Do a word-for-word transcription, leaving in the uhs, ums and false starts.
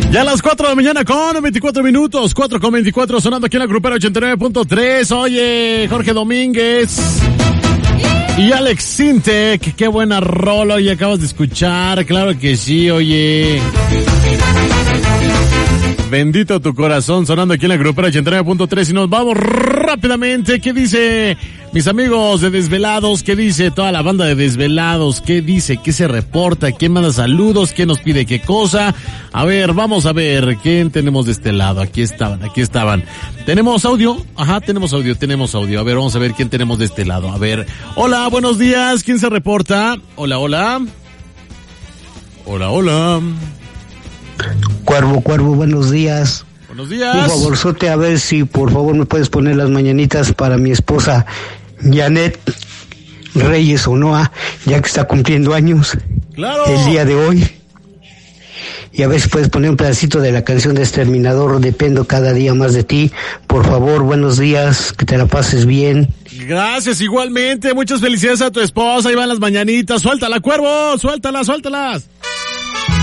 Ya a las cuatro de la mañana con veinticuatro minutos, cuatro con veinticuatro, sonando aquí en la Grupera ochenta y nueve punto tres. Oye, Jorge Domínguez y Alex Sintek, qué buena rola y acabas de escuchar, claro que sí, oye. Bendito tu corazón, sonando aquí en la Grupera ochenta y nueve punto tres y nos vamos rápidamente. ¿Qué dice mis amigos de Desvelados? ¿Qué dice toda la banda de Desvelados? ¿Qué dice? ¿Qué se reporta? ¿Quién manda saludos? ¿Quién nos pide qué cosa? A ver, vamos a ver, ¿quién tenemos de este lado? Aquí estaban, aquí estaban. ¿Tenemos audio? Ajá, tenemos audio, tenemos audio. A ver, vamos a ver quién tenemos de este lado. A ver, hola, buenos días, ¿quién se reporta? Hola, hola. Hola, hola. Cuervo, Cuervo, buenos días. Buenos días. Un favorzote, a ver si por favor me puedes poner las mañanitas para mi esposa Janet Reyes Onoa, ya que está cumpliendo años. Claro. El día de hoy. Y a ver si puedes poner un pedacito de la canción de Exterminador, Dependo cada día más de ti. Por favor, buenos días, que te la pases bien. Gracias, igualmente. Muchas felicidades a tu esposa. Ahí van las mañanitas. Suéltala, Cuervo, suéltala, suéltalas.